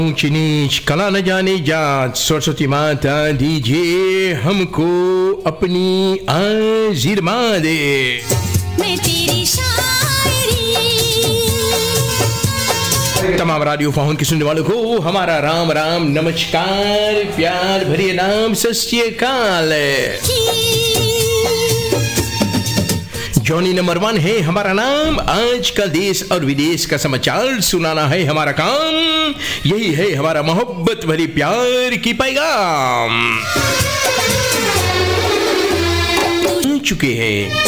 ऊंच नीच कला न जाने जात, सरस्वती माता दीजिए हमको अपनी आशीर्वाद दे। मैं तेरी शायरी। तमाम रेडियो फोन के सुनने वालों को हमारा राम राम, नमस्कार, प्यार भरिए नाम, सत श्री अकाल। जॉनी नंबर 1 है हमारा नाम। आज का देश और विदेश का समाचार सुनाना है हमारा काम। यही है हमारा मोहब्बत भरी प्यार की पैगाम। चुके हैं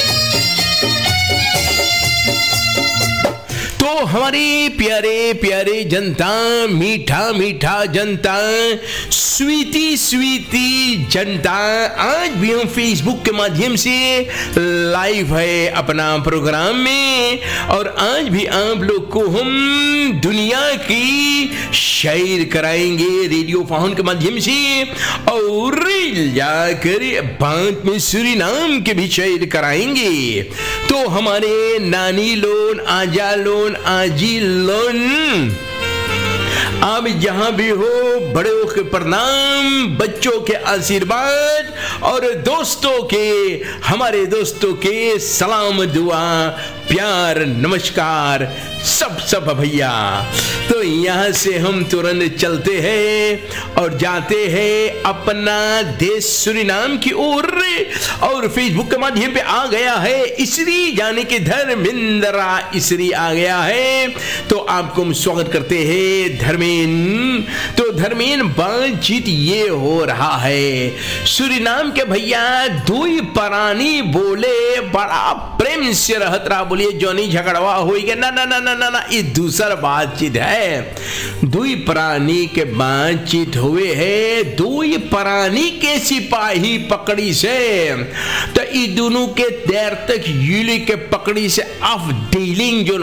तो हमारे प्यारे प्यारे जनता, मीठा मीठा जनता, स्वीटी स्वीटी जनता, आज भी हम फेसबुक के माध्यम से लाइव है अपना प्रोग्राम में। और आज भी आप लोग को हम दुनिया की शेयर कराएंगे रेडियो फोन के माध्यम से, और जाकर बाद में सूरीनाम के भी शेयर कराएंगे। तो हमारे नानी लोन, आजा लोन, आजी लोन, आप जहां भी हो, बड़ों के प्रणाम, बच्चों के आशीर्वाद, और दोस्तों के, हमारे दोस्तों के सलाम, दुआ, प्यार, नमस्कार सब भैया। तो यहां से हम तुरंत चलते हैं और जाते हैं अपना देश सूरीनाम की ओर। और फेसबुक के माध्यम पे आ गया है इसरी, यानी कि धर्मेंद्रा इसरी आ गया है। तो आपको हम स्वागत करते हैं धर्मेंद्र। तो धर्मेंद्र, बातचीत ये हो रहा है, सूरीनाम के भैया दुई प्राणी बोले, बड़ा प्रेम से रहत रहा, बोलिए जॉनी झगड़वा हो गया। ना ना ना ना ना ना, ये दूसरा बातचीत है। दुई प्राणी के बातचीत हुए है, दुई प्राणी के सिपाही पकड़ी से। तो ये दोनों के देर तक यूली के पकड़ी से ऑफ डीलिंग जो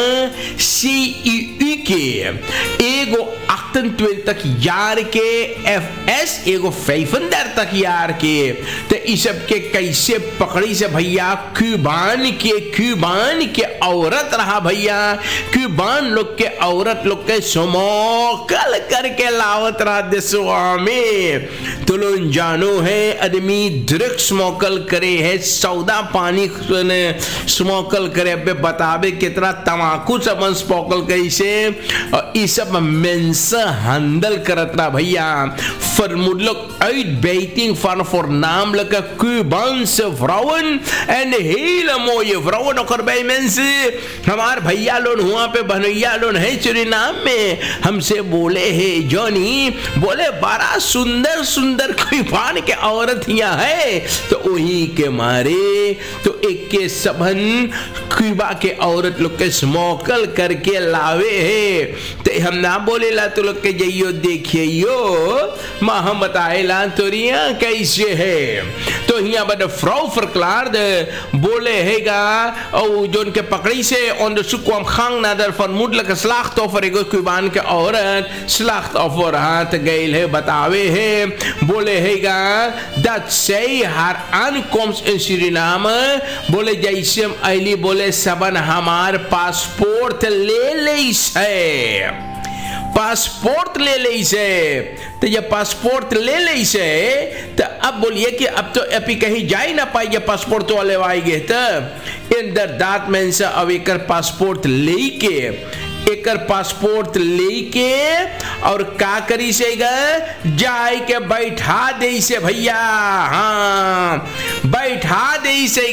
CEU के एगो 28 तक यार के FS एगो 5 देर तक यार के। तो इस सब के कैसे पकड़ी से भैया, क्यूबान के औरत रहा भैया, क्यूबान लोग के औरत लोग के स्मोकल करके लावत रहा देशवा में। तो लोग जानो है आदमी ड्रग स्मोकल करे है, सौदा पानी स्मोकल करे, अब बतावे कितना तमाकू सब स्मोकल करे से, और इस सब मेंसा हैंडल करत रहा भैया। Vermutlich uitbuiting van voornamelijke Cubaanse vrouwen en hele mooie vrouwen nog erbij mensen। हमारे भैया लोग वहां पे भनैया लोग है सूरीनाम में, हमसे बोले है जॉनी, बोले बड़ा सुंदर सुंदर क्यूबान के औरत यहाँ है। तो वही के मारे तो एक के सबन क्यूबा के औरत लोग के स्मोकल करके लावे है। तो हम ना बोले ला तो लोग के जाइयो देखिए यो, माँ हम बताए ला तो कैसे है। तो यहाँ बड़ा फ्राउ verklaard बोले हैगा, और जो उनके पकड़ी से onderzoek kwam gang naar de vermoedelijke slachtoffer, एक क्यूबान के औरत slachtoffer हाथ गए है, बतावे है, बोले हैगा dat zij haar aankomst in Suriname, बोले जैसे हम अली बोले सबन हमार पासपोर्ट ले है, पासपोर्ट ले से। तो ये पासपोर्ट ले से, तो अब बोलिए कि अब तो अभी कहीं जा ही ना पाएंगे पासपोर्ट वाले आएंगे। तो इंदरदात में से अब एक पासपोर्ट लेके, एकर पासपोर्ट लेके और का करी से जाए के बैठा दे से भैया, हाँ बैठा दे से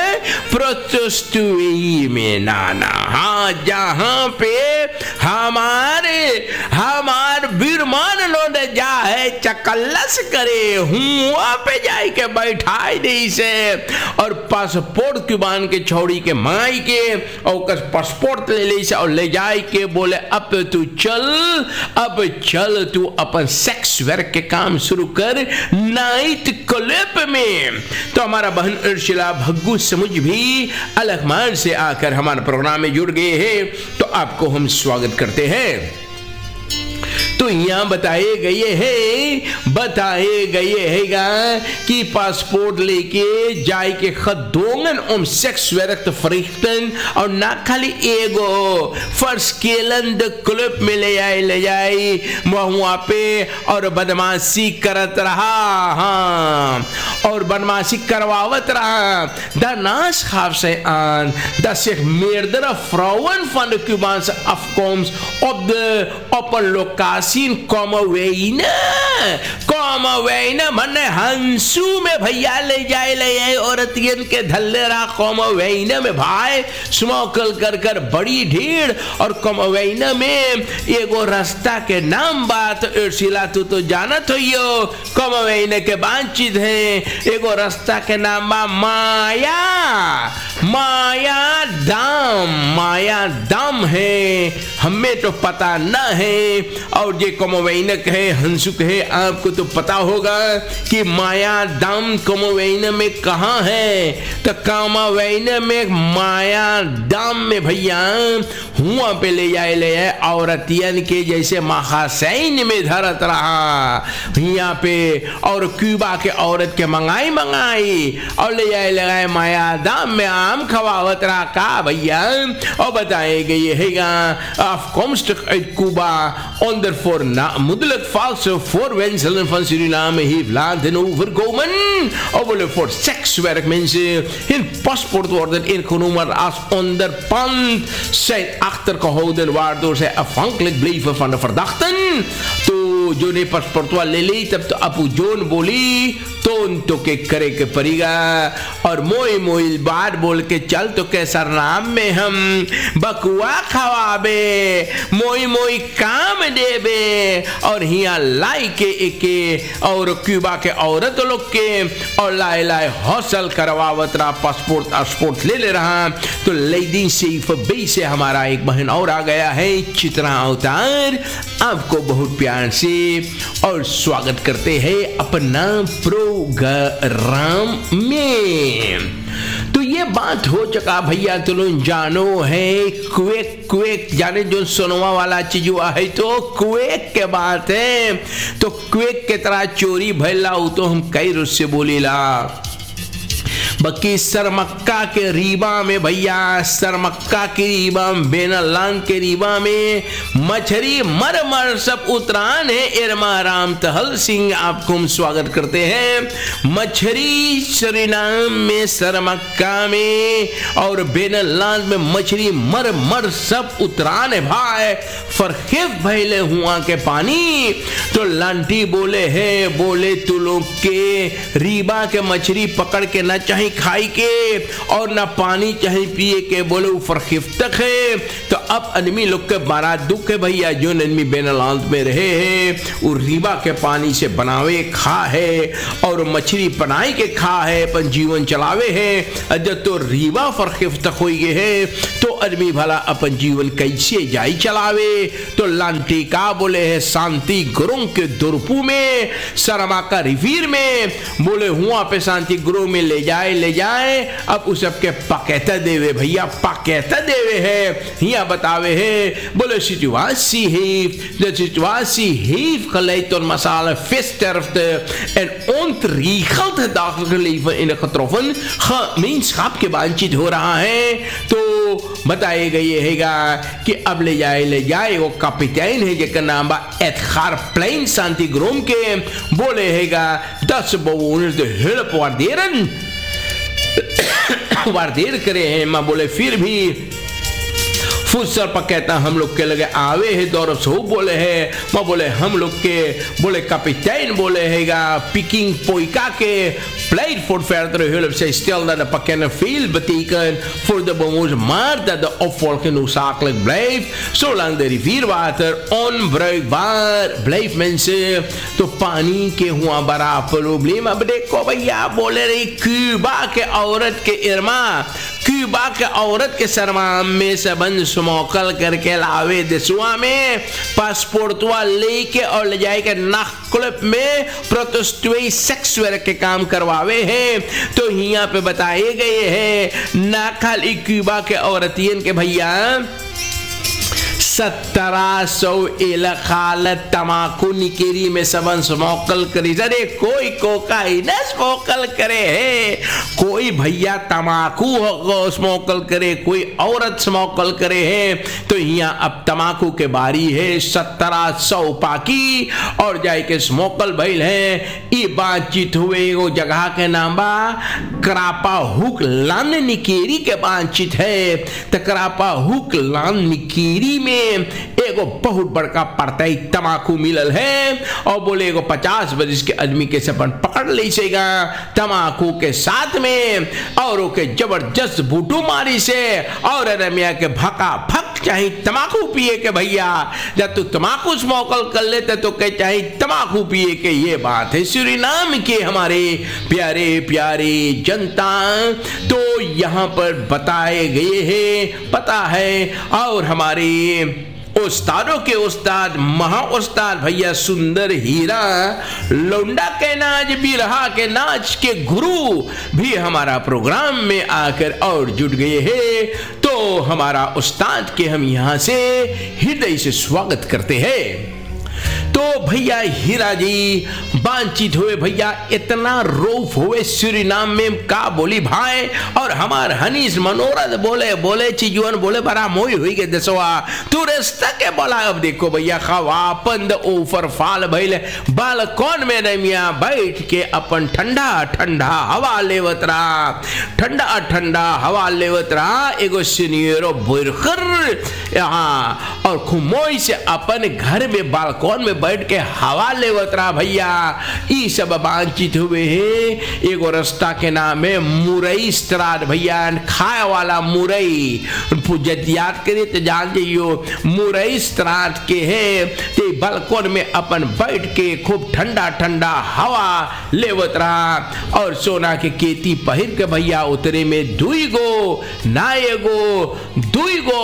प्रोस्टिट्यूट में, नाना, हाँ जहां पे हमारे बीरमान लोग जा है चकल्लस करे, वहां पे जाए के बैठा दे से। और पासपोर्ट क्यूबान के छोड़ी के माई के और पासपोर्ट ले से और ले जाए के बोले अब तू चल तू अपन सेक्स वर्क के काम शुरू कर नाइट क्लब में। तो हमारा बहन अर्शिला भग्गू समुझ भी अलगमान से आकर हमारे प्रोग्राम में जुड़ गए हैं, तो आपको हम स्वागत करते हैं। तो तो यहाँ बताए गए हैगा कि पासपोर्ट लेके जाए के खदोंगन सेक्स वेरक फरिख्तन और ना खाली एगो फर्स्केलन द क्लब में ले जाए वहाँ पे और बदमाशी करत रहा। हाँ, और बदमाशी करवावत रहा। Daarnaast gaf zij aan dat zich meerdere vrouwen van de Cubaanse afkomst op een locatie in komen wijnen मन्ने हंसू में भैया ले जाए औरतियन के धल्ले रहा कोमवैना में भाई स्मोकल कर बड़ी भीड़ और कोमवैना में एगो रास्ता के नाम बात उर्सिला तू तो जानत होइयो कोमवैना के बांचित है एगो रास्ता के नाम बा माया दाम है हमें तो पता न है और ये कोमवैनक है हंसुक है आपको तो पता होगा कि माया दाम कोमवैन में कहाँ है। तो कोमवैन में माया दाम में भैया हुआ पे ले जाए औरतियन के जैसे महासैन में धरत रहा यहाँ पे और क्यूबा के औरत के मंगाई और ले जाए माया दाम में आम खवावत रहा का भैया और बताए गए हैगा afkomstig uit Cuba onder vermoedelijk valse voorwendselen van Suriname heeft laten overkomen of voor sekswerk mensen hun paspoort worden ingenomen als onderpand zijn achtergehouden waardoor zij afhankelijk bleven van de verdachten। तो जो ने passport ले ली तब तो अपू zone बोली तो के करे के पड़ेगा और मोई बात बोल के चल तो के सरनाम में हम बकुआ खवाबे मोई काम देबे और हिया लाई के एके और क्यूबा के औरत लोग के और लाए हौसल करवावत रहा पासपोर्ट ले रहा। तो लेडी सेफ बे से हमारा एक बहन और आ गया है चित्रा अवतार आपको बहुत प्यार से और स्वागत करते हैं अपना प्रोग्राम में। तो ये बात हो चुका भैया तो लोग जानो है क्वेक जाने जो सोनवा वाला चीज हुआ है तो क्वेक के बात है। तो क्वेक के तरह चोरी भैला हो तो हम कई रुस से बोलेला बल्कि सरमक्का के रीबा में भैया सरमक्का के रीबा बेनलांग के रीबा में मछरी मर सब उतरान है। इरमा राम तहल सिंह आपको हम स्वागत करते हैं। मछरी सुरीनाम में सरमक्का में और बेनलांग में मछरी मर सब उतरान है भाई फरखिफ भैले हुआ के पानी। तो लांटी बोले तू लोग के रीबा के मछरी पकड़ के ना चाहिए खाई के और ना पानी चाहे पिए के बोले ऊपर खिफ्तक है। तो अब आदमी लोग के बारात दुख है भैया जो आदमी बेनलांत में रहे हैं वो रीबा के पानी से बनावे खा है और मछली बनाई के खा है अपन जीवन चलावे है। जब तो रीबा फर खिफ्तक हो गए है तो आदमी भला अपन जीवन कैसे जाई चलावे। तो लांटी का बोले है शांति गुरुंग के दुरपू में सरमा का रिवीर में बोले हुआ पे शांति गुरु में ले जाए अब उस सबके पकेता देवे भैया पकेता देवे है यहाँ बतावे है बोले situatie heeft geleid tot massale vissterfte en ontregeld het dagelijkse leven in een getroffen gemeenschap के बातचीत हो रहा है। तो बताए गए हैगा कि अब ले जाए वो कपितान है जिसका नाम बा एडगार प्लेन शांति ग्रोम के बोले हैगा 10 bewoners de hulp वारदेर करे हैं। मैं बोले फिर भी फुसर पर कहता हम लोग के लगे आवे है दौर सो बोले है मैं बोले हम लोग के बोले कपितान बोले हैगा पिकिंग पोइका के pleit voor verdere hulp. Zij stelt dat de pakketten veel betekent voor de bewoners, maar dat de opvolging noodzakelijk blijft zolang de rivierwater onbruikbaar blijft mensen। तो पानी के हुआ बड़ा प्रॉब्लम। अब देखो भैया बोले रही क्यूबा के औरत के इरमा क्यूबा के औरत के सरमाम में सबंध स्मोकल करके लावे देशुआ में पासपोर्ट लेके और ले जाए नाक क्लब में प्रोटेस्टुई सेक्स वर्क के काम करवावे हैं। तो यहाँ पे बताए गए हैं ना खाली क्यूबा के औरतियन के भैया 1700 इलाकाल तमाकू निकेरी में सबन स्मोकल करी। अरे कोई कोकाइन स्मोकल करे है, कोई भैया तमाकू स्मोकल करे, कोई औरत स्मोकल करे है। तो यहाँ अब तमाकू के बारी है 1700 पाकी और जाए के स्मोकल भइल है। ये बातचीत हुए एगो जगह के नाम बा क्रापा हुक लान निकेरी के बातचीत है। तो क्रापा हुक लान निकेरी में एगो बहुत बड़का परतई तमाकू मिलल है और बोले एगो 50 बरिस के आदमी के सपन पकड़ ले सेगा तमाकू के साथ में और ओके जबरदस्त बूटू मारी से और रमिया के भका भक चाहिए तमाकू पिए के भैया। जब तू तमाकू स्मोकल कर लेते तो कह चाहिए तमाकू पिए के। ये बात है सूरीनाम के हमारे प्यारे प्यारे जनता। तो यहाँ पर बताए गए हैं पता है और हमारे उस्तादों के उस्ताद महा उस्ताद भैया सुंदर हीरा लौंडा के नाच बिरहा के नाच के गुरु भी हमारा प्रोग्राम में आकर और जुट गए हैं। तो हमारा उस्ताद के हम यहाँ से हृदय से स्वागत करते हैं। तो भैया हीरा जी बातचीत हुए भैया इतना रोफ हुए सूरीनाम में का बोली भाई और हमार हनीस मनोरथ बोले बोले चीजुअन बोले बड़ा मोई हुई के दसवा तू रास्ता के बोला। अब देखो भैया खवा पंद ऊपर फाल भइले बालकॉन में रमिया बैठ के अपन ठंडा ठंडा हवा लेवत रहा, ठंडा ठंडा हवा लेवत रहा। एगो सीनियरो बुरखर यहाँ और खुमोई से अपन घर में बालकॉन में बैठ के हवा लेवत रहा भैया। ई सब बातचीत हुए है। एगो रास्ता के नाम है मुरई स्त्राद भैया, खाए वाला मुरई जब याद करे तो जान जाइयो मुरई स्त्राद के है। ते बालकॉन में अपन बैठ के खूब ठंडा ठंडा हवा लेवत रहा और सोना के केती पहिर के भैया उतरे में दुई गो ना एगो दुई गो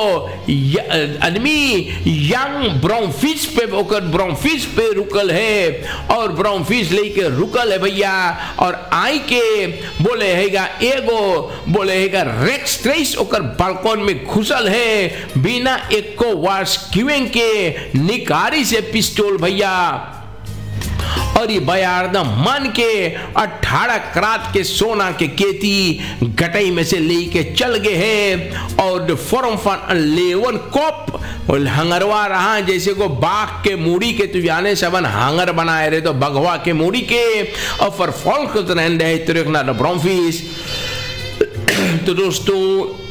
आदमी यंग ब्राउन फिश पे ओकर ब्राउन फिश पे रुकल है और ब्राउन फिश लेके रुकल है भैया और आई के बोले हैगा एगो बोले हैगा रेक्स ट्रेस ओकर बालकॉन में घुसल है बिना एको वार्स किवें के निकारी से पिस्टोल भैया और ये बयारदा मन के 18 करात के सोना के केती गटई में से लेके चल गए हैं और फॉर्म फन लेवन कॉप और हंगरवा रहा जैसे को बाघ के मूड़ी के तू जाने सबन हांगर बनाए रहे तो बघवा के मूड़ी के और फर फॉल को तो रहने दे तो रखना ब्राउन फिश। तो दोस्तों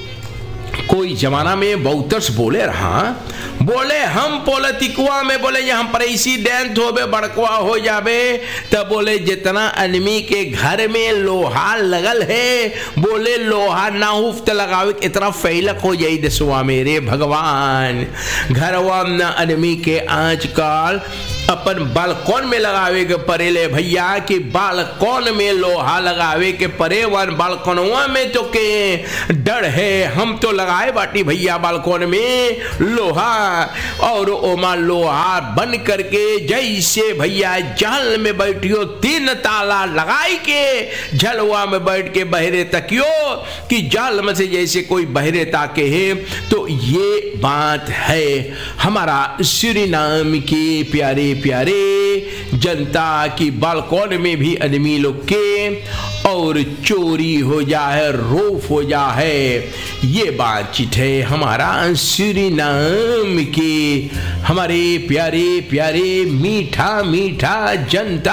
कोई जमाना में बहुतर्स बोले रहा बोले हम पॉलिटिकवा में बोले यहाँ प्रेसिडेंट होबे बड़कवा हो जाबे तब बोले जितना आदमी के घर में लोहा लगल है बोले लोहा ना उफ्त लगावे इतना फैलक हो जाई दसवा मेरे भगवान। घरवा न आदमी के आजकल अपन बालकॉन में लगावे के परेले भैया कि बालकॉन में लोहा लगावे के परे वन बालकॉनवा में तो के डर है हम तो लगाए बाटी भैया बालकॉन में लोहा और ओमा लोहा बन करके जैसे भैया जहल में बैठियो 3 ताला लगाई के झलवा में बैठ के बहरे तकियो कि जल में से जैसे कोई बहरे ताके है। तो ये बात है हमारा सूरीनाम के प्यारे प्यारे जनता की बालकॉन में भी आदमी लोग के और चोरी हो जाए रोफ हो जाए। ये बातचीत है हमारा सूरीनाम के हमारे प्यारे प्यारे मीठा मीठा जनता।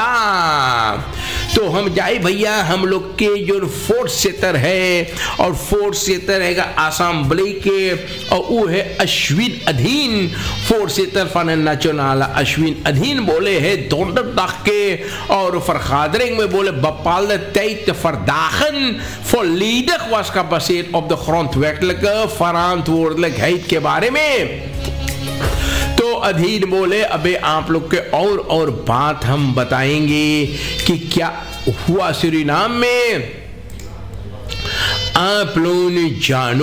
तो हम जाए भैया हम लोग के जो 4th क्षेत्र है और 4th क्षेत्र है असेंबली के और वो है अश्विन अधीन 4th क्षेत्र फन नेशनल अश्विन अधीन बोले है दोंडर तक के और फरखादरिंग में बोले बपाल तैत फरदाखन फॉर लीडर वास का बसेट ऑफ द ग्रॉन्थवेटलक फरांतवोर्डलक हेट के बारे में। तो अधीन बोले अबे आप लोग के और बात हम बताएंगे कि क्या हुआ सूरीनाम में। आप लोग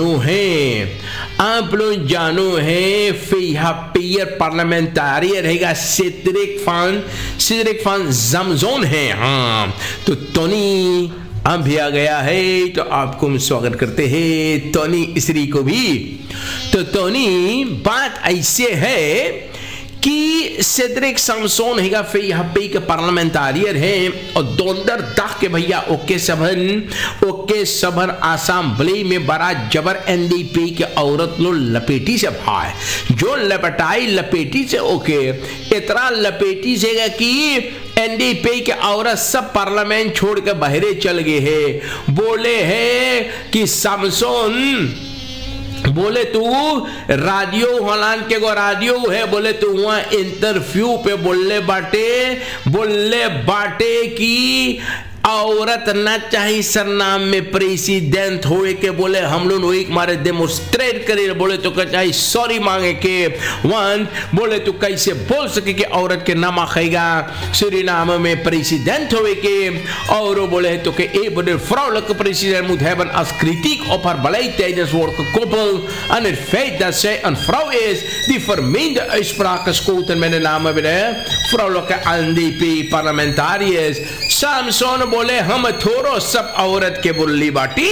जानो है फिहा पियर पार्लियामेंटारियर रहेगा सिद्रिक फान जमजोन है। हाँ तो टोनी हम भी आ गया है तो आपको हम स्वागत करते हैं टोनी स्त्री को भी। तो टोनी बात ऐसे है कि सेड्रिक सैमसन हैगा फिर यहाँ पे के पार्लियामेंटारियर हैं और दोंदर दाख के भैया ओके सबन असेंबली में बड़ा जबर एनडीपी के औरत लो लपेटी से भाई जो लपेटी से ओके इतना लपेटी से कि एनडीपी के औरत सब पार्लियामेंट छोड़ के बाहरे चल गए हैं। बोले है कि सैमसन बोले तू रेडियो हलान के गो रेडियो है बोले तू वहां इंटरव्यू पे बोले बाटे कि औरत ना चाहिए सरनाम में प्रेसिडेंट होए के। बोले हम लोग एक मारे डेमोस्ट्रेट करे बोले तो चाहिए सॉरी मांगे के वन बोले तो कैसे बोल सके कि औरत के नाम आखेगा सुरीनाम में प्रेसिडेंट होए के। और बोले तो के ए बोले vrouwelijke president moet hebben als kritiek op haar beleid tijdens wordt gekoppeld aan het feit dat zij een vrouw is die vermeende uitspraken schoten met de naam bij vrouwelijke NDP parlementariërs। Samson बोले हम थोरो सब औरत के बुल्ली बाटी।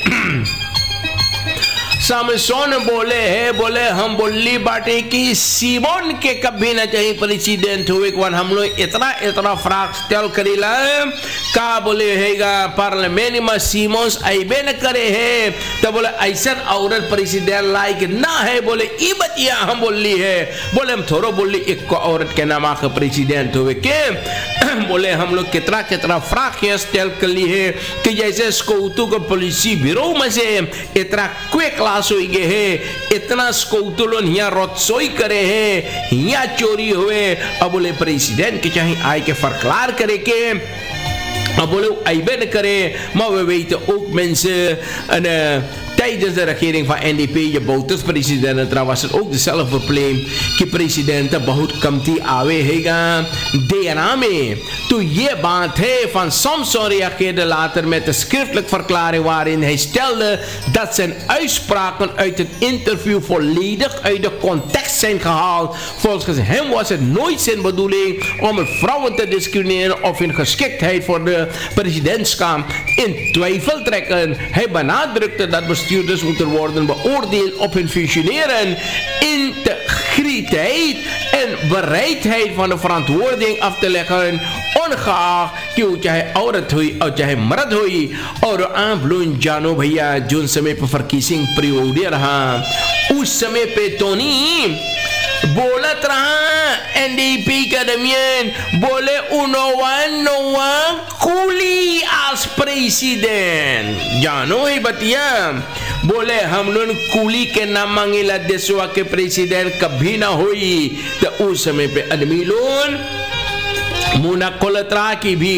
सैमसन बोले हम बुल्ली बाटी कि Simone के कभी ना चाहिए प्रेसिडेंट हुए हम लोग इतना फ्राक स्टेल करेला का बोले हैगा पार्लियामेंट में सीमोन्स आइबे न करे है तो बोले ऐसा औरत प्रेसिडेंट लाइक ना है। बोले ई बतिया हम बोली है बोले हम थोड़ो बोली एक को औरत के नाम आके प्रेसिडेंट हुए के। बोले हम लोग कितना फ्राक स्टेल कर ली है कि जैसे स्कूतू को पुलिसी ब्यूरो में से इतना क्विक क्लास हो गए है इतना स्कूतुलन यहाँ रोत्सोई करे है यहाँ चोरी हुए। अब बोले प्रेसिडेंट के चाहे आए के फरकलार करे के अब बोले आइबे न करे maar we weten ook mensen tijdens de regering van NDP je bouters president was het ook dezelfde probleem कि president बहुत कमती आवे हैगा DNA में। तो ये बात है van Samson reageerde later met een schriftelijke verklaring waarin hij stelde dat zijn uitspraken uit het interview volledig uit de context zijn gehaald। Volgens hem was het nooit zijn bedoeling om vrouwen te discrimineren of hun geschiktheid voor de presidentschap in twijfel trekken। Hij benadrukte dat bestuurders moeten worden beoordeeld op hun functioneren, integriteit en bereidheid van de verantwoording af te leggen, ongeacht क्यों चाहे औरत हुई और चाहे मर्द हुई। और आप लोग जानो भैया जो समय पर फरकीसिंग प्रियोडियर रहा उस समय पे टोनी बोलत रहा एनडीपी का दरमियान बोले उनोवा कूली आज प्रेसिडेंट जानो ही बतिया। बोले हम लोग कूली के नाम मांगेला देशवा के प्रेसिडेंट कभी ना हुई। तो उस समय पे आदमी लोग मुना कोलत्रा की भी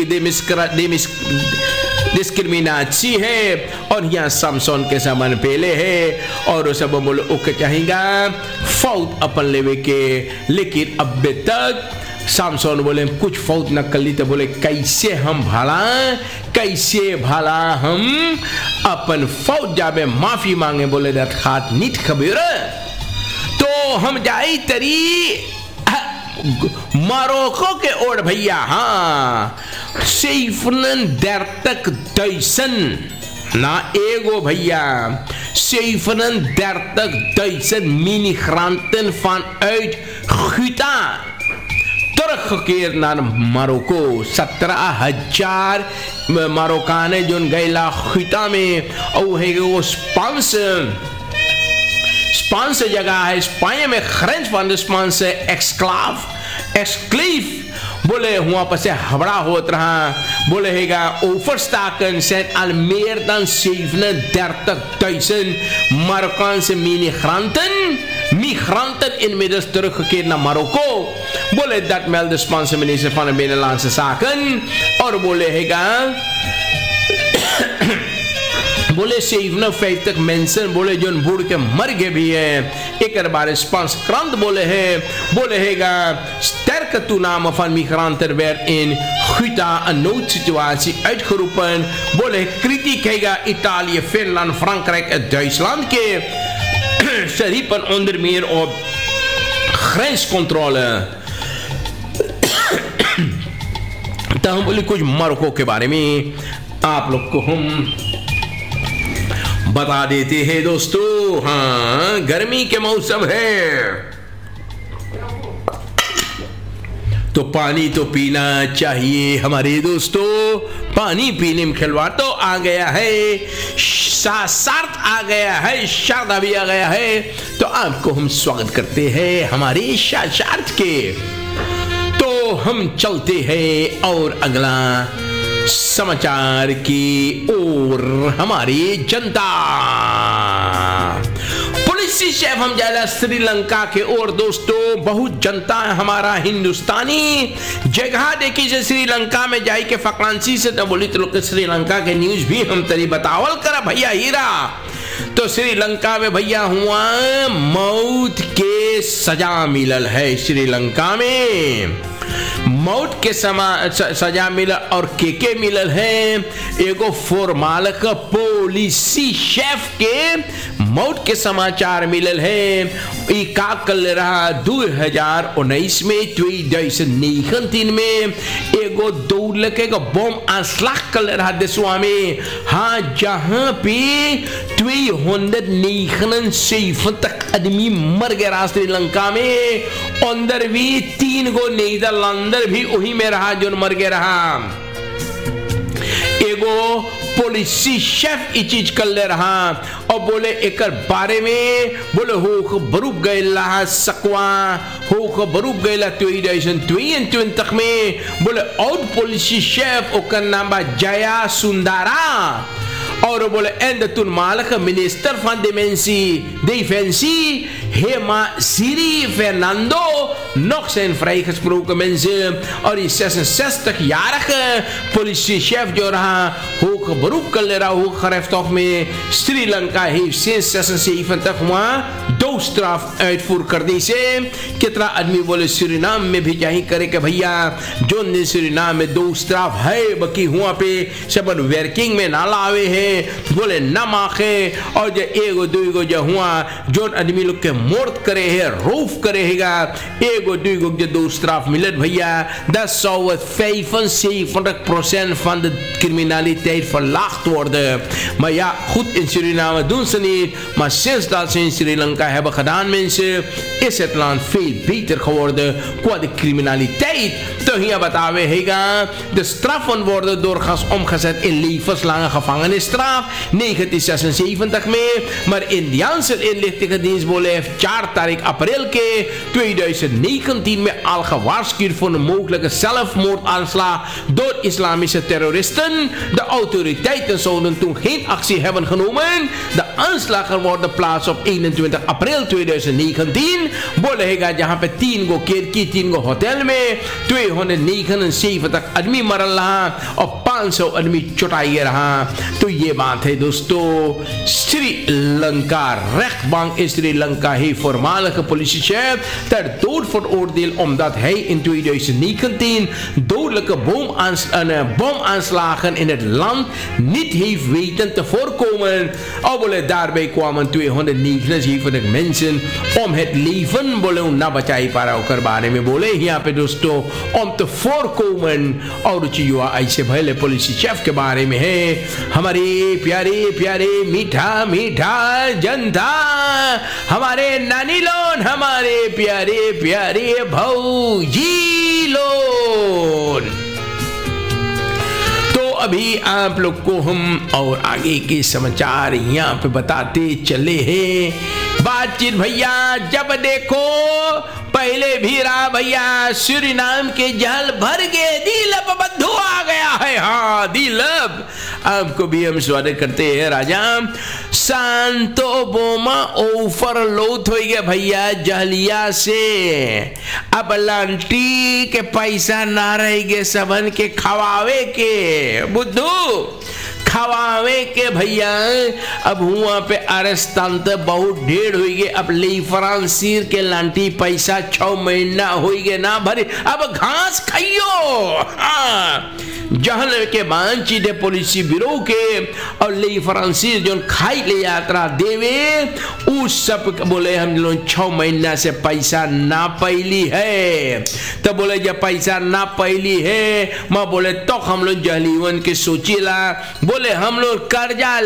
डिस्क्रिमिनाची है और यहाँ सैमसन के सामान पहले है और सब बोलो ओके चाहेगा फौत अपन लेवे के। लेकिन अब तक सैमसन बोले कुछ फौत न कर ली तो बोले कैसे भला हम अपन फौज जाबे माफी मांगे। बोले खात नीट खबर तो हम जाई तरी मारोको के ओर भैया। हाँ 37.000 ना एगो भैया 37.000 migranten vanuit Ghouta teruggekeerd naar Marokko। 17,000 Marokkanen जो गैला Ghouta में और है वो Spaanse जगह है स्पेन में grange van de Spaanse exclave बोले वहां पर से हबड़ा होत रहा। बोले हैगा overstaken zijn al meer dan 37.000 Marokkaanse migranten inmiddels teruggekeerd naar Marokko। बोले dat meldt de Spaanse minister van de Binnenlandse Zaken और बोले हैगा बोले 57 mensen बोले जो बूढ़ के मर गए भी है। एक बार Spaans krant बोले हैगा sterke toename van migranten werd in Ghouta een noodsituatie uitgeroepen। बोले kritiek हैगा Italië, Finland, Frankrijk en Duitsland के ze riepen onder meer op grenscontrole। तो हम बोले कुछ मार्को के बारे में आप लोग को हम बता देते हैं दोस्तों। हाँ, गर्मी के मौसम है तो पानी तो पीना चाहिए हमारे दोस्तों। पानी पीने में खिलवाड़ तो आ गया है, सार्थ आ गया है, शारदा भी आ गया है, तो आपको हम स्वागत करते हैं हमारे सार्थ के। तो हम चलते हैं और अगला समाचार की ओर। हमारी जनता पुलिस चीफ हम जाला श्रीलंका के ओर दोस्तों। बहुत जनता हमारा हिंदुस्तानी जगह देखी से श्रीलंका में जाई के फकरांसी से तो बोली तो लोग श्रीलंका के न्यूज भी हम तरी बतावल करा भैया हीरा। तो श्रीलंका में भैया हुआ मौत के सजा मिलल है। श्रीलंका में मौत के सजा मिलल और के मिलल है। एगो फॉर्माल का पुलिसी शेफ के मौत के समाचार मिलल है। ई का कल रहा 2019 में 2019 में एगो दौड़ के बम आंसलाख कल रहा देशवा में। हाँ, जहां पे 209 तक आदमी मर गया श्रीलंका में। अंदर भी 3 गो नीदरलैंडर भी वही में रहा जो मर गया रहा। एगो पुलिसी शेफ ई चीज कर ले रहा और बोले एक बारे में बोले हो बरूब गए सकवा हो बरूब गए तक में बोले और पुलिसी शेफ ओकर नाम बा जया सुंदरा और बोले एंड तुन मालक minister for डिफेंसी Hema Siri Fernando nog zijn vrijgesproken mensen और इस 66-jarige politiechef जो रहा होगा beroep कर ले रहा होगा gerechtshof में श्रीलंका heeft sinds 76 वहाँ doodstraf uitvoer करने से कितना आदमी बोले सूरीनाम में भी जाही करे कि भैया जो ने सूरीनाम में doodstraf है बाकी हुआ पे सबन वर्किंग में ना लावे हैं बोले ना माखे और जो एगो दुगो जो हुआ जो आदमी लोग के मोर्ट करे है रोफ करेगा एगो दुगो जो doodstraf मिलत भैया 75% van de criminaliteit verlaagd worden. Maar ja, goed in Suriname doen ze niet. Maar sinds dat ze in Sri Lanka hebben gedaan mensen, is het land veel beter geworden qua de criminaliteit. Toch hier betawe hega, de straffen worden doorgaans omgezet in levenslange gevangenisstraf 1976 mee. Maar Indiaanse inlichtingendienst heeft 4 tarik april 2019 met al gewaarschuwd voor een mogelijke zelfmoordaanslag door islamische terroristen. De autoriteiten zouden toen geen actie hebben genomen. De aanslagen worden plaats op 21 april 2019. Bolehega जहाँ पे 3 गो केरकी 3 गो hotel में 279 आदमी मरल रहा और 500 आदमी चुटाई रहा। तो ये बात है दोस्तों Sri Lanka rechtbank in Sri Lanka heeft voormalige politiechef ter dood veroordeeld omdat hij in 2019 dodelijke bomaanslagen in het land niet heeft weten te voorkomen. Daarbij kwamen 279 mensen om het leven बोले ना बचाई पा रहा होकर बारे में बोले यहाँ पे दोस्तों om te voorkomen और युवा ऐसे भले पुलिस चीफ के बारे में है। हमारे प्यारे प्यारे मीठा मीठा जनता हमारे नानी लोन हमारे प्यारे प्यारे भौजी लोन। तो अभी आप लोग को हम और आगे के समाचार यहाँ पे बताते चले हैं। बातचीत भैया जब देखो पहले भी रहा भैया सूरीनाम के जल भर गए दिलब बंधु आ गया है। हाँ दिलब आपको भी हम स्वागत करते हैं राजा। सांतो बोमा ओवरलोड हो गया भैया जहलिया से। अब लांटी के पैसा ना रहेंगे सबन के खवावे के बुद्धू खवावे के भैया अब हुआ पे अरस्तान तो बहुत ढेर हुई गए। अब ली फ्रांसीर के लांटी पैसा 6 महीना हुई गए ना भरी, अब घास खाइयो। हाँ जहल के मान चीजे पुलिस ब्यूरो के और ली फ्रांसीर जो खाई ले यात्रा देवे उस सब बोले हम लोग 6 महीना से पैसा ना पैली है। तो बोले जब पैसा ना पैली है माँ बोले तो हम लोग जहलीवन के सोचीला, बोले हम लोग कर्जा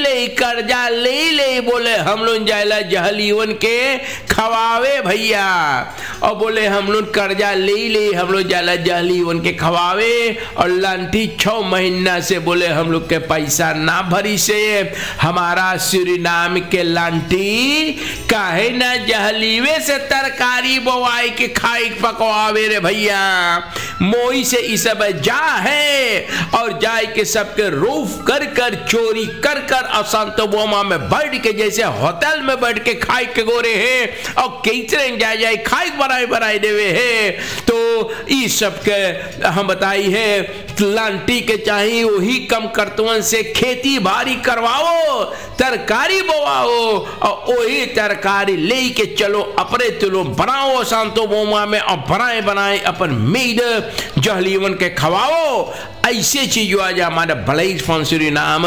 ले बोले हम लोग जायला जहलीवन के खवावे भैया। और बोले हम लोग कर्जा ले हम लोग जायला जहलीवन के खवावे और लांटी 6 महीना से बोले हम लोग के पैसा ना भरी से हमारा सूरीनाम के लांटी काहे ना जहलीवे से तरकारी बोवाई के खाई पकवावे रे भैया। मोई से इस सब जा है और जाए के सबके रूफ कर कर चोरी कर कर अशांत बोमा में बैठ के जैसे होटल में बैठ के खाई के गोरे है और कैसे जाए खाई बनाए देवे है। तो इस सब के हम बताई है लांटी के चाहिए वही कम करतवन से खेती बाड़ी करवाओ, तरकारी बोवाओ और वही तरकारी ले के चलो अपने तुलो बनाओ शांतो बोमा में और बनाए अपन मेड जहलीवन के खवाओ। ऐसे चीज जो आज हमारा भलाई फंसुरी नाम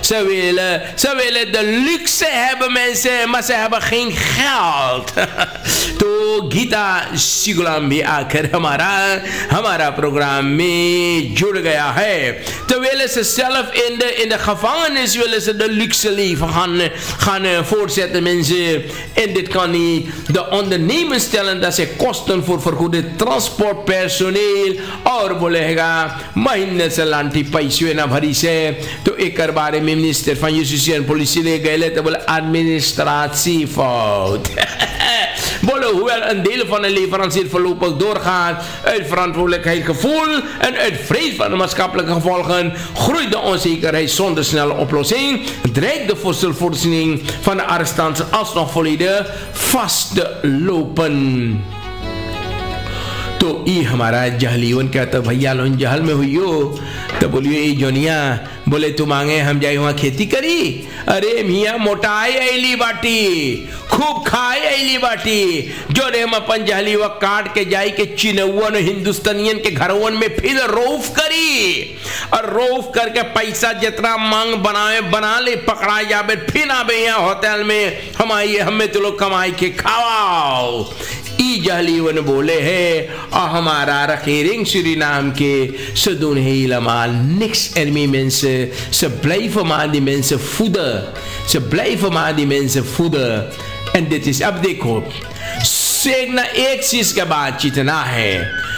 सवेले द लिक्स है में से मसहब खिंग ख्याल। तो गीता सिगुलाम भी आकर हमारा प्रोग्राम में जुड़ गया है। तो वेले से self in de gevangenis willen ze de luxe leven gaan voortzetten mensen. En dit kan niet de ondernemers stellen dat ze kosten voor vergoede transportpersoneel और बोलेगा महीने से लांटी पैसे ना भरी से। तो एक बारे में मिनिस्टर van Justus politie ले गए तो बोले administratie fout। बोले hoewel een deel van de leverancier voorlopig doorgaat uit verantwoordelijkheidsgevoel en uit vrees van de maatschappelijke gevolgen groeit de onzekerheid zonder snelle oplossing, dreigt de voedselvoorziening van de arrestanten alsnog volledig vast te lopen। तो ये हमारा जहलीवन क्या तो भैया loan जहल में हुई हो तो बोलियो ये जोनिया बोले तू मांगे हम जाए वहां खेती करी। अरे मियाँ मोटाई ऐली बाटी खूब खाए ऐली बाटी जो रे हम अपन जहलीवा काट के जाई के चिनौवन हिंदुस्तानियन के घरवन में फिर रोफ करी और रोफ करके पैसा जितना मांग बनाए बना ले पकड़ा जाबे फिर आबे यहाँ होटल में हम आइए हमें तो लोग कमाई के खावाओ। ई जहलीवन बोले है और हमारा रखेरिंग सूरीनाम के सदून helemaal niks ermee mensen. Ze blijven maar die mensen voeden. Ze blijven maar die mensen voeden. En dit is अब देखो सेगना एक चीज का बात जितना है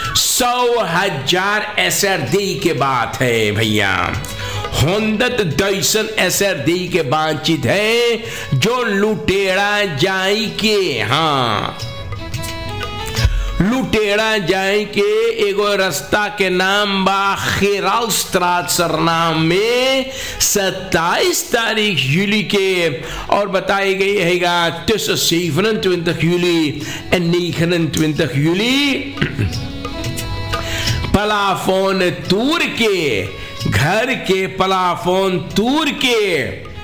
100,000 SRD के बात है भैया। 100,000 SRD के बातचीत है जो लुटेरा जाई के हाँ लुटेरा जाए के एगो रास्ता के नाम बा खिराउस्त्रात सरनाम में 27 तारीख जूली के और बताई गई है tussen 27 juli en 29 juli प्लाफोन तूर के घर के प्लाफोन तूर के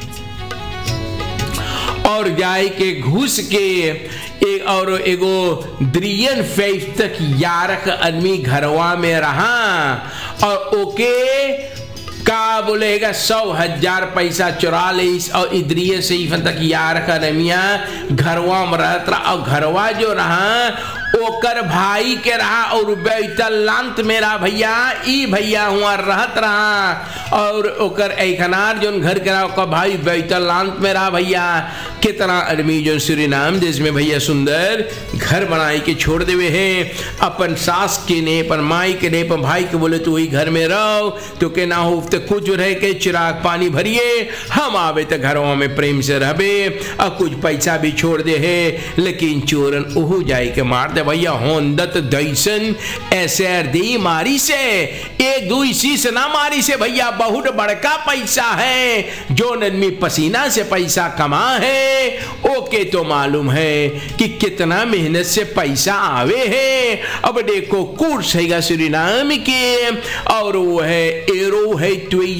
और जाए के घुस के एक और एगो द्रियन 5 तक यारक आदमी घरवा में रहा और ओके का बोलेगा 100,000 पैसा चुरा ले और इद्रिय से तक यारक आदमिया घरवा में रहता और घरवा जो रहा ओकर भाई के रहा और बैतलांत मेरा भैया ई भैया हुआ रहत रहा और ओकर ऐखनार जोन घर के रहा ओकर भाई बैतलांत में रहा भैया। कितना आदमी जो सूरीनाम देश में भैया सुंदर घर बनाई के छोड़ देवे हैं अपन सास के ने अपन माई के ने अपन भाई के बोले तू वही घर में रहो तो के ना हो तो कुछ रह के चिराग पानी भरिए हम आवे तो घरों में प्रेम से रहबे और कुछ पैसा भी छोड़ दे है लेकिन चोरन ओहू जाए के मार दे भैया 100,000 SRD मारी से, एक दो इसी से ना मारी से भैया, बहुत बड़का पैसा है। जो आदमी पसीना से पैसा कमा है ओके तो मालूम है कि कितना मेहनत से पैसा आवे है। अब देखो कोर्स है सूरीनाम के, और वो है euro है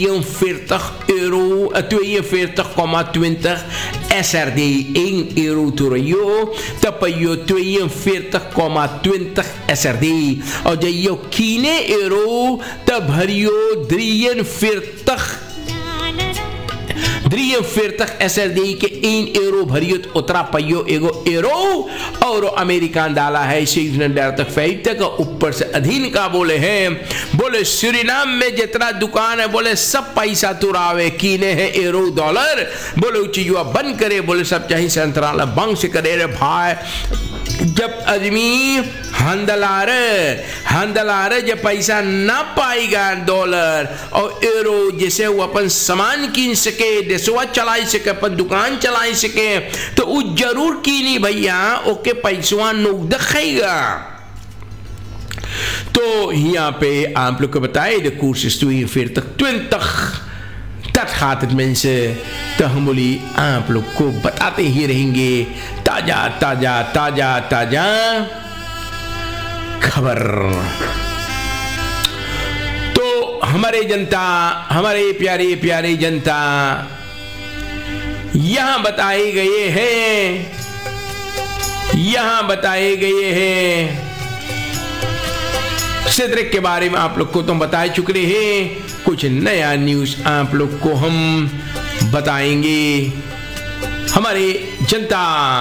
42,20 SRD 1 euro terwijl tapayo 42,20 SRD o jayo kine euro tabhariyo 43 SRD के 1 euro भरियोत उतरा पयो एगो euro और अमेरिकन डाला है 600 तक तक ऊपर से अधीन का बोले हैं। बोले सूरीनाम में जितना दुकान है बोले सब पैसा तुरावे कीने है euro डॉलर, बोले चीजुआ बंद करे, बोले सब चाहिए सेंट्रल बैंक से करे रे भाई। जब आदमी हंदलार जब पैसा ना पाएगा डॉलर और यूरो जैसे वो अपन सामान कीन सके, देशवा चला सके, अपन दुकान चला सके, तो वो जरूर कीनी भैया ओके पैसवा नोक दिखेगा। तो यहाँ पे आप लोग को बताए द कोर्स 42 खातिर में से तो हम बोली आप लोग को बताते ही रहेंगे ताजा ताजा ताजा ताजा खबर। तो हमारे जनता, हमारे प्यारे प्यारे जनता, यहां बताए गए हैं सिद्रिक के बारे में आप लोग को तो बता चुके हैं। कुछ नया न्यूज आप लोग को हम बताएंगे। हमारे जनता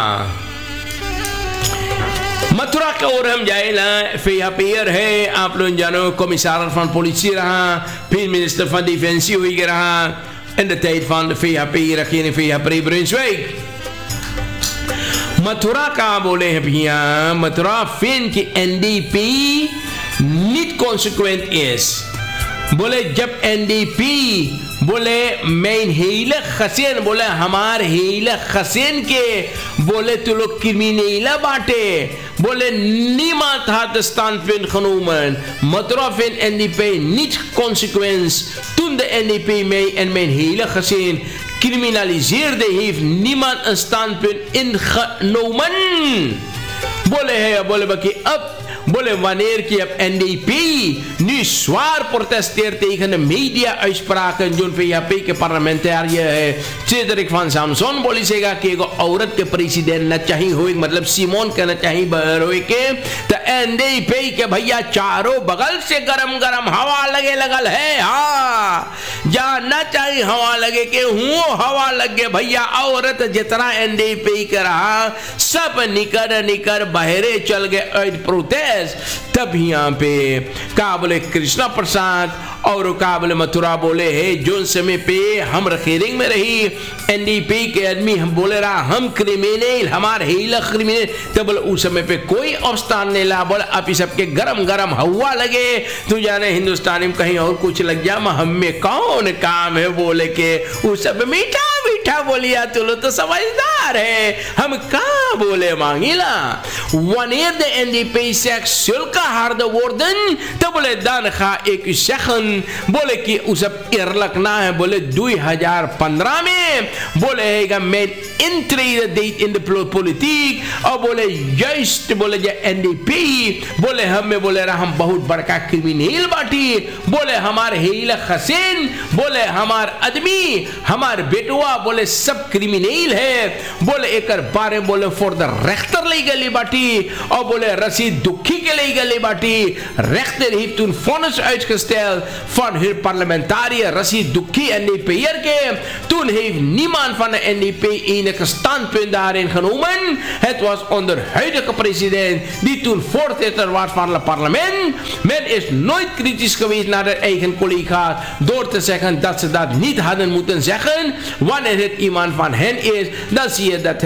मथुरा की ओर हम जाए ना, फिर पेयर है आप लोग जानो कमिश्नर van politie रहा, फिर मिनिस्टर van डिफेंस हुई रहा, en de tijd van de VHP regering VHP Brunswijk। Mathura का बोले हैं भैया, मथुरा फिन की NDP niet consequent is। बोले जब NDP बोले mijn hele gezin, बोले हमार hele gezin के बोले तो लोग क्रिमिनल बाटे, बोले niemand had de standpunt genomen. Matra vindt NDP niet consequent. Toen de NDP mij en mijn hele gezin criminaliseerde, heeft niemand een standpunt ingenomen. बोले है बोले बाकी अब बोले wanneer की अब NDP nu zwaar protesteert tegen de media-uitspraken जो VHP के parlementariër है Cedric van Samson, बोली सेगा कि एगो औरत के प्रेसिडेंट न चाहिए हो, मतलब सिमोन के न चाहिए बरोए के, तो NDP के भैया चारों बगल से गरम गरम हवा लगे लगल है। हाँ, जहाँ न चाहिए हवा लगे के हूँ हवा लगे भैया। औरत जितना NDP के रहा सब निकर बहरे चल गए प्रोटेस्ट। तब यहाँ पे का बोले कृष्णा प्रसाद और का बोले मथुरा बोले है जो समय पे हम रखेरिंग में रही NDP के आदमी हम बोले रहा हम क्रिमिनल, हमारे हिला क्रिमिनल, तब बोले उस समय पे कोई अवस्थान नहीं ला। बोले आप सबके गरम गरम हवा लगे, तू जाने हिंदुस्तानी में कहीं और कुछ लग जा, हमें कौन काम है बोले के उस सब मीठा मीठा बोलिया, चलो तो समझदार है, हम कहाँ बोले मांगिला। Wanneer de NDP zegt zulke harde woorden, dan बोले dan ga ik u zeggen, बोले कि उस eerlijk ना है, बोले 2015 में बोले है mijn intrede deed in de politiek और बोले juist बोले जो NDP बोले हमें बोले रहा हम बहुत बड़का क्रिमिनल बाटी, बोले हमारे हीला खसीन, बोले हमार आदमी हमार बेटुआ बोले सब क्रिमिनल है, बोले एक बारे बोले फॉर द रेchter ले गली बाटी और बोले रसीद दुखी के ले गली बाटी। rechter heeft toen vonnis uitgesteld van hun parlementariër Rashid Duki NDP'er के, toen heeft niemand van de NDP enige standpunt daarin genomen. Het was onder huidige president die toen voorzitter was van het parlement. Men is nooit kritisch geweest naar de eigen collega's door te zeggen dat ze dat niet hadden moeten zeggen. Wanneer het iemand van hen is, dan zie je dat